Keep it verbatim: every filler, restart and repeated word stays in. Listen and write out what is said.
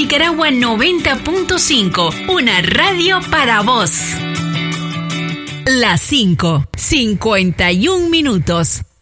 Nicaragua noventa punto cinco, una radio para vos. Las cinco, cincuenta y un minutos.